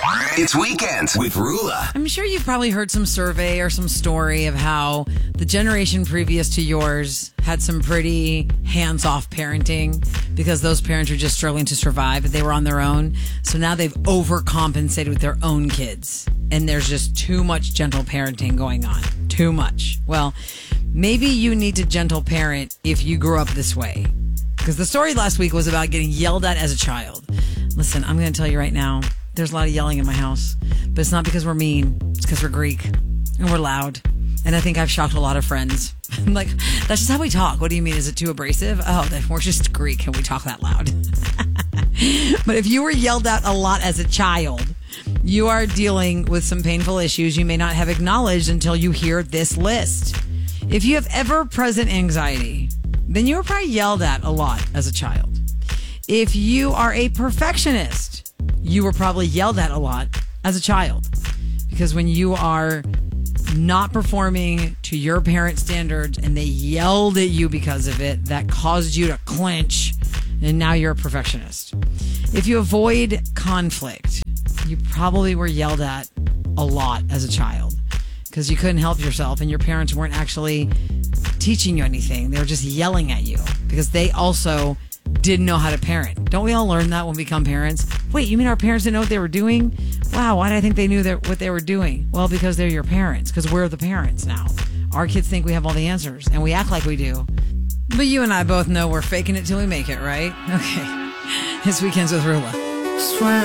It's Weekends with Rula. I'm sure you've probably heard some survey or some story of how the generation previous to yours had some pretty hands-off parenting because those parents were just struggling to survive, but they were on their own. So now they've overcompensated with their own kids. And there's just too much gentle parenting going on. Too much. Well, maybe you need to gentle parent if you grew up this way. Because the story last week was about getting yelled at as a child. Listen, I'm going to tell you right now, there's a lot of yelling in my house. But it's not because we're mean. It's because we're Greek. And we're loud. And I think I've shocked a lot of friends. I'm like, that's just how we talk. What do you mean? Is it too abrasive? Oh, then we're just Greek and we talk that loud. But if you were yelled at a lot as a child, you are dealing with some painful issues you may not have acknowledged until you hear this list. If you have ever-present anxiety, then you were probably yelled at a lot as a child. If you are a perfectionist, you were probably yelled at a lot as a child. Because when you are not performing to your parents' standards and they yelled at you because of it, that caused you to clench, and now you're a perfectionist. If you avoid conflict, you probably were yelled at a lot as a child because you couldn't help yourself and your parents weren't actually teaching you anything. They were just yelling at you because they also didn't know how to parent. Don't we all learn that when we become parents? Wait, you mean our parents didn't know what they were doing? Wow, why did I think they knew what they were doing? Well, because they're your parents, because we're the parents now. Our kids think we have all the answers, and we act like we do. But you and I both know we're faking it till we make it, right? Okay. It's Weekends with Rula. Swear